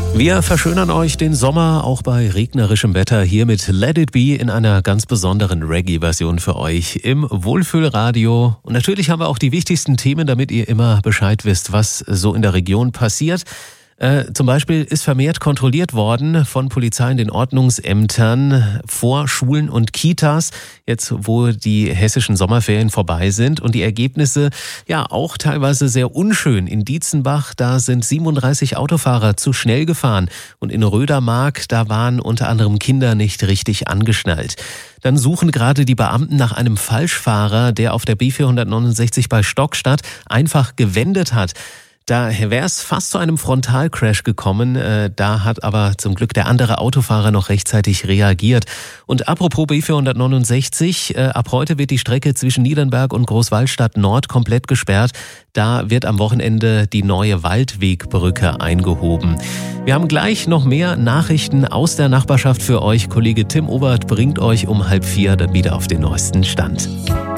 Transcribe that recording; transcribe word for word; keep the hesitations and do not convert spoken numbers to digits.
Wir verschönern euch den Sommer auch bei regnerischem Wetter hier mit Let It Be in einer ganz besonderen Reggae-Version für euch im Wohlfühlradio. Und natürlich haben wir auch die wichtigsten Themen, damit ihr immer Bescheid wisst, was so in der Region passiert. Äh, zum Beispiel ist vermehrt kontrolliert worden von Polizei in den Ordnungsämtern vor Schulen und Kitas, jetzt wo die hessischen Sommerferien vorbei sind. Und die Ergebnisse ja auch teilweise sehr unschön. In Dietzenbach, da sind siebenunddreißig Autofahrer zu schnell gefahren. Und in Rödermark, da waren unter anderem Kinder nicht richtig angeschnallt. Dann suchen gerade die Beamten nach einem Falschfahrer, der auf der B vierhundertneunundsechzig bei Stockstadt einfach gewendet hat. Da wäre es fast zu einem Frontalcrash gekommen, äh, da hat aber zum Glück der andere Autofahrer noch rechtzeitig reagiert. Und apropos B vierhundertneunundsechzig, äh, ab heute wird die Strecke zwischen Niedernberg und Großwallstadt Nord komplett gesperrt. Da wird am Wochenende die neue Waldwegbrücke eingehoben. Wir haben gleich noch mehr Nachrichten aus der Nachbarschaft für euch. Kollege Tim Obert bringt euch um halb vier dann wieder auf den neuesten Stand.